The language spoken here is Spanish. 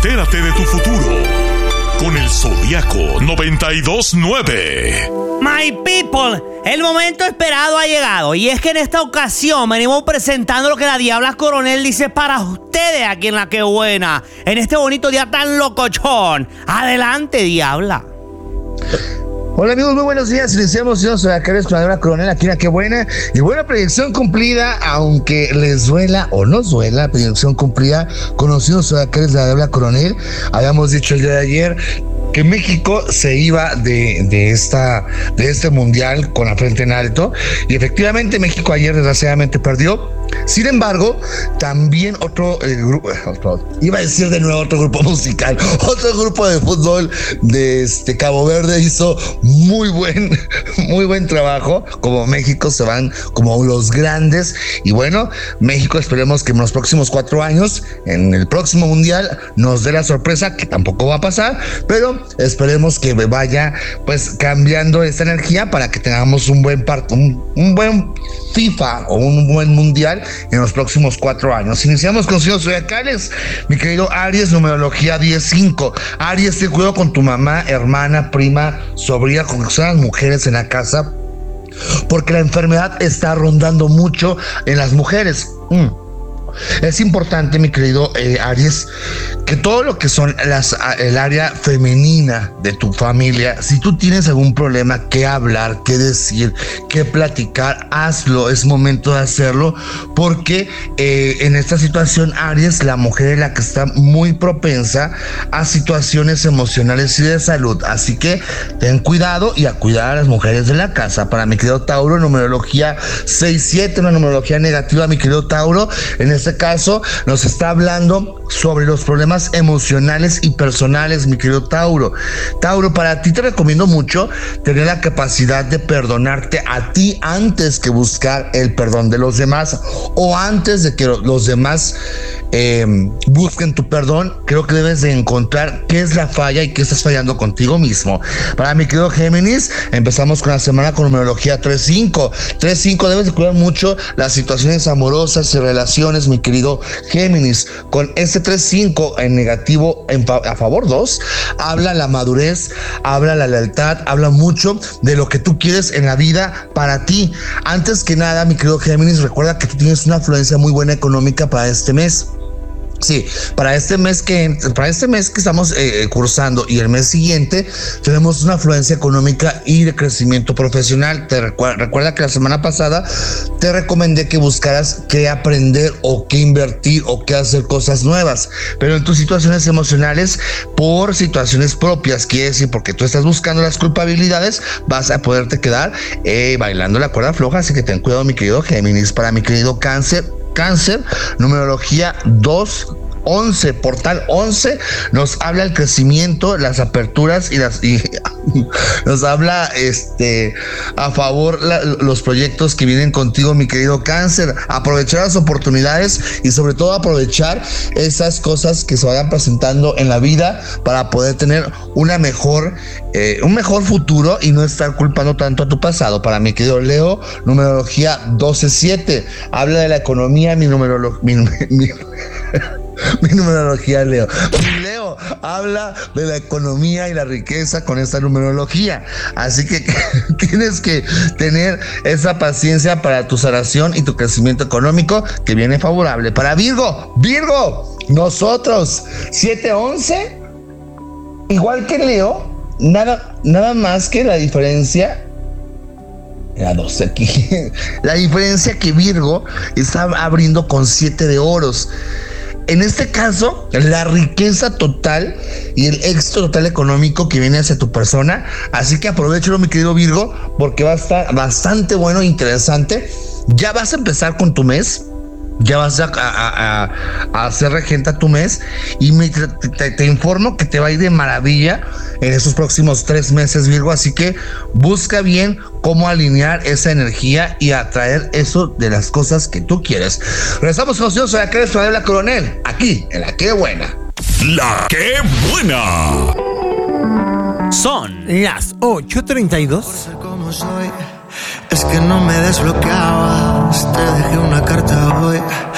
Entérate de tu futuro con el Zodiaco 92.9. My people, el momento esperado ha llegado. Y es que en esta ocasión venimos presentando lo que la Diabla Coronel dice para ustedes aquí en La Que Buena, en este bonito día tan locochón. Adelante, Diabla. Hola amigos, muy buenos días. Iniciamos con la Diabla Coronel aquí en La Que Buena. Y buena predicción cumplida, aunque les duela o no duela, predicción cumplida. Conocidos a la Diabla Coronel. Habíamos dicho el día de ayer que México se iba de este mundial con la frente en alto, y efectivamente México ayer desgraciadamente perdió. Sin embargo, también otro grupo musical, otro grupo de fútbol de Cabo Verde hizo muy buen trabajo. Como México se van como los grandes, y bueno, México esperemos que en los próximos 4 años, en el próximo mundial, nos dé la sorpresa, que tampoco va a pasar, pero esperemos que vaya pues cambiando esta energía para que tengamos un buen FIFA o un buen mundial en los próximos 4 años. Iniciamos con signos zodiacales. Mi querido Aries, numerología 10-5. Aries, ten cuidado con tu mamá, hermana, prima, sobrina, con que son las mujeres en la casa, porque la enfermedad está rondando mucho en las mujeres. Es importante, mi querido Aries, que todo lo que son el área femenina de tu familia, si tú tienes algún problema que hablar, que decir, que platicar, hazlo. Es momento de hacerlo, porque en esta situación, Aries, la mujer es la que está muy propensa a situaciones emocionales y de salud. Así que ten cuidado y a cuidar a las mujeres de la casa. Para mi querido Tauro, numerología 6-7, una numerología negativa, mi querido Tauro. En este caso nos está hablando sobre los problemas emocionales y personales, mi querido Tauro. Tauro, para ti te recomiendo mucho tener la capacidad de perdonarte a ti antes que buscar el perdón de los demás, o antes de que los demás busquen tu perdón. Creo que debes de encontrar qué es la falla y qué estás fallando contigo mismo. Para mi querido Géminis, empezamos con la semana con numerología 3-5. 3-5, debes de cuidar mucho las situaciones amorosas y relaciones, mi querido Géminis. Con este 3-5 en negativo, a favor 2, habla la madurez, habla la lealtad, habla mucho de lo que tú quieres en la vida para ti. Antes que nada, mi querido Géminis, recuerda que tú tienes una afluencia muy buena económica para este mes. Sí, para este mes que estamos cursando, y el mes siguiente tenemos una afluencia económica y de crecimiento profesional. Recuerda que la semana pasada te recomendé que buscaras qué aprender o qué invertir o qué hacer cosas nuevas, pero en tus situaciones emocionales, por situaciones propias, quiere decir porque tú estás buscando las culpabilidades, vas a poderte quedar bailando la cuerda floja. Así que ten cuidado, mi querido Géminis. Para mi querido Cáncer, numerología 2-11, portal 11, nos habla el crecimiento, las aperturas y nos habla a favor los proyectos que vienen contigo, mi querido Cáncer. Aprovechar las oportunidades y sobre todo aprovechar esas cosas que se vayan presentando en la vida para poder tener un mejor futuro y no estar culpando tanto a tu pasado. Para mi querido Leo, numerología 12-7, habla de la economía. Mi numerología Leo. Leo habla de la economía y la riqueza con esta numerología. Así que tienes que tener esa paciencia para tu sanación y tu crecimiento económico, que viene favorable. Para Virgo, nosotros 7-11, igual que Leo, nada más que la diferencia. Era 12 aquí. La diferencia que Virgo está abriendo con 7 de oros. En este caso, la riqueza total y el éxito total económico que viene hacia tu persona. Así que aprovechalo, mi querido Virgo, porque va a estar bastante bueno e interesante. Ya vas a empezar con tu mes. Ya vas a ser regente a tu mes, y te informo que te va a ir de maravilla en estos próximos 3 meses, Virgo. Así que busca bien cómo alinear esa energía y atraer eso de las cosas que tú quieres. Regresamos con nosotros a la Diabla Coronel, aquí en La Que Buena. La Que Buena. Son las 8:32. Es que no me desbloqueabas, te dejé una carta hoy